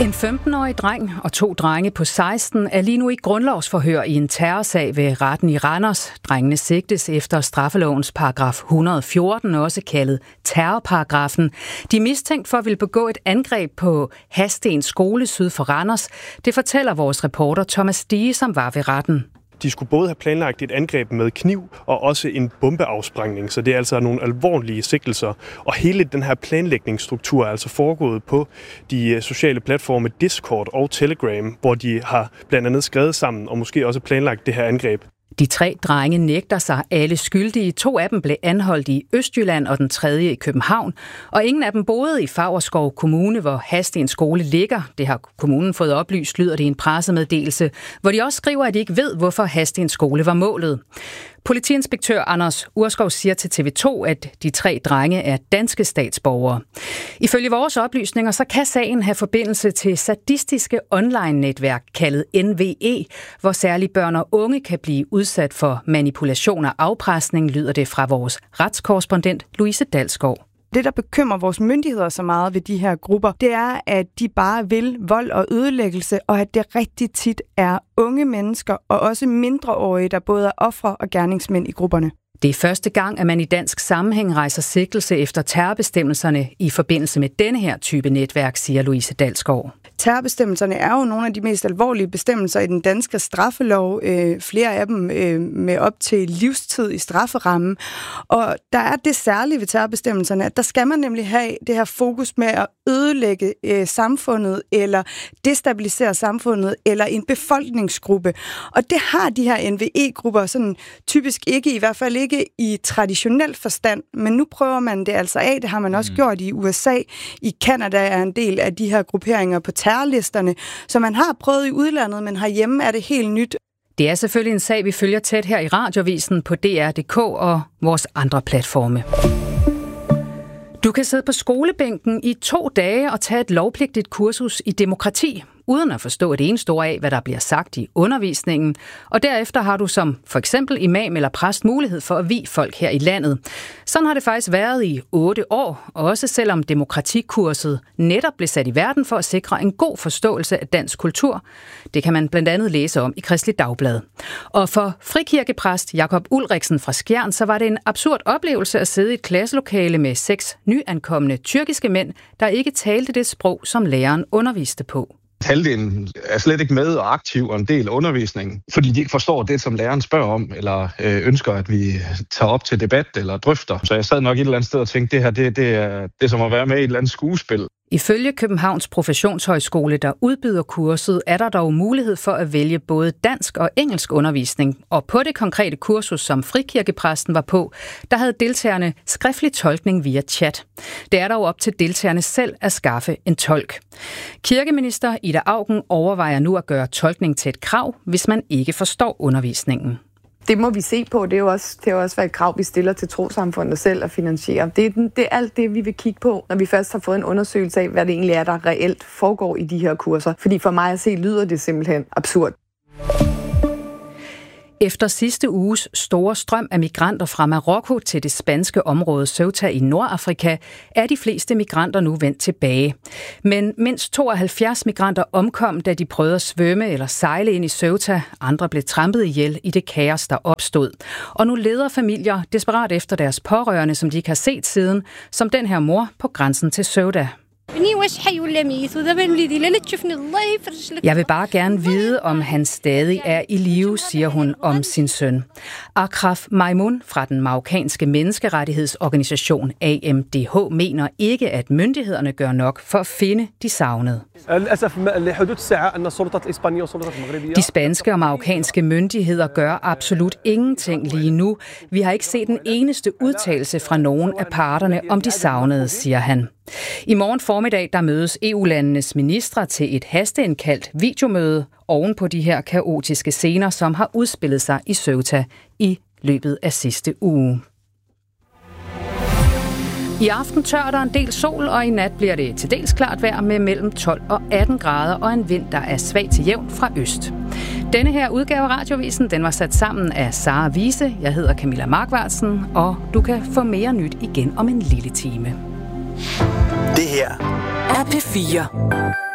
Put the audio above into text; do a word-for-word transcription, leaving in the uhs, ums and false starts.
En femten-årig dreng og to drenge på seksten er lige nu i grundlovsforhør i en terrorsag ved retten i Randers. Drengene sigtes efter straffelovens paragraf et hundrede og fjorten, også kaldet terrorparagrafen. De er mistænkt for at ville begå et angreb på Hadsten skole syd for Randers. Det fortæller vores reporter Thomas Stige, som var ved retten. De skulle både have planlagt et angreb med kniv og også en bombeafsprængning, så det er altså nogle alvorlige sigtelser. Og hele den her planlægningsstruktur er altså foregået på de sociale platforme Discord og Telegram, hvor de har blandt andet skrevet sammen og måske også planlagt det her angreb. De tre drenge nægter sig alle skyldige. To af dem blev anholdt i Østjylland og den tredje i København. Og ingen af dem boede i Favrskov Kommune, hvor Hadsten skole ligger. Det har kommunen fået oplyst, lyder det i en pressemeddelelse, hvor de også skriver, at de ikke ved, hvorfor Hadsten skole var målet. Politiinspektør Anders Urskov siger til T V to, at de tre drenge er danske statsborgere. Ifølge vores oplysninger, så kan sagen have forbindelse til sadistiske online-netværk kaldet N V E, hvor særligt børn og unge kan blive udsat for manipulation og afpresning, lyder det fra vores retskorrespondent Louise Dalsgaard. Det, der bekymrer vores myndigheder så meget ved de her grupper, det er, at de bare vil vold og ødelæggelse, og at det rigtig tit er unge mennesker og også mindreårige, der både er ofre og gerningsmænd i grupperne. Det er første gang, at man i dansk sammenhæng rejser sigtelse efter terrorbestemmelserne i forbindelse med denne her type netværk, siger Louise Dalsgaard. Terrorbestemmelserne er jo nogle af de mest alvorlige bestemmelser i den danske straffelov. Øh, flere af dem øh, med op til livstid i strafferammen. Og der er det særlige ved terrorbestemmelserne, at der skal man nemlig have det her fokus med at ødelægge øh, samfundet, eller destabilisere samfundet, eller en befolkningsgruppe. Og det har de her N V E-grupper sådan typisk ikke, i hvert fald ikke i traditionel forstand, men nu prøver man det altså af. Det har man også mm. gjort i U S A. I Canada er en del af de her grupperinger på terrorlisterne, så man har prøvet i udlandet, men herhjemme er det helt nyt. Det er selvfølgelig en sag, vi følger tæt her i Radiovisen på D R punktum d k og vores andre platforme. Du kan sidde på skolebænken i to dage og tage et lovpligtigt kursus i demokrati, uden at forstå et eneste ord af, hvad der bliver sagt i undervisningen. Og derefter har du som for eksempel imam eller præst mulighed for at vie folk her i landet. Sådan har det faktisk været i otte år, også selvom demokratikurset netop blev sat i verden for at sikre en god forståelse af dansk kultur. Det kan man blandt andet læse om i Kristeligt Dagblad. Og for frikirkepræst Jakob Ulriksen fra Skjern, så var det en absurd oplevelse at sidde i et klasselokale med seks nyankomne tyrkiske mænd, der ikke talte det sprog, som læreren underviste på. Halvdelen er slet ikke med og aktiv og en del af undervisningen, fordi de ikke forstår det, som læreren spørger om, eller øh, ønsker, at vi tager op til debat eller drøfter. Så jeg sad nok et eller andet sted og tænkte, det her det, det er det er som at være med i et eller andet skuespil. Ifølge Københavns Professionshøjskole, der udbyder kurset, er der dog mulighed for at vælge både dansk og engelsk undervisning. Og på det konkrete kursus, som frikirkepræsten var på, der havde deltagerne skriftlig tolkning via chat. Det er dog op til deltagerne selv at skaffe en tolk. Kirkeminister Ida Auken overvejer nu at gøre tolkning til et krav, hvis man ikke forstår undervisningen. Det må vi se på. Det er jo også, det er jo også været et krav, vi stiller til trossamfundet selv at finansiere. Det er, den, det er alt det, vi vil kigge på, når vi først har fået en undersøgelse af, hvad det egentlig er, der reelt foregår i de her kurser. Fordi for mig at se, lyder det simpelthen absurd. Efter sidste uges store strøm af migranter fra Marokko til det spanske område Ceuta i Nordafrika, er de fleste migranter nu vendt tilbage. Men mindst tooghalvfjerds migranter omkom, da de prøvede at svømme eller sejle ind i Ceuta. Andre blev trampet ihjel i det kaos, der opstod. Og nu leder familier desperat efter deres pårørende, som de ikke har set siden, som den her mor på grænsen til Ceuta. Jeg vil bare gerne vide, om han stadig er i live, siger hun om sin søn. Akraf Maimun fra den marokkanske menneskerettighedsorganisation A M D H mener ikke, at myndighederne gør nok for at finde de savnede. De spanske og marokkanske myndigheder gør absolut ingenting lige nu. Vi har ikke set en eneste udtalelse fra nogen af parterne om de savnede, siger han. I morgen formiddag der mødes E U-landenes ministre til et hasteindkaldt videomøde oven på de her kaotiske scener, som har udspillet sig i Ceuta i løbet af sidste uge. I aften tør der en del sol, og i nat bliver det til dels klart vejr med mellem tolv og atten grader og en vind, der er svag til jævn fra øst. Denne her udgave af Radiovisen, den var sat sammen af Sara Wiese. Jeg hedder Camilla Markvartsen, og du kan få mere nyt igen om en lille time. Det her er P fire.